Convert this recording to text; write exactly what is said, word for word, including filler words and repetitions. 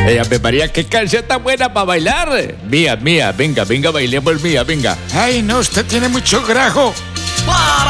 Ey, Ave María, qué canción tan buena para bailar. Mía, mía, venga, venga, bailemos mía, venga. Ay, no, usted tiene mucho grajo.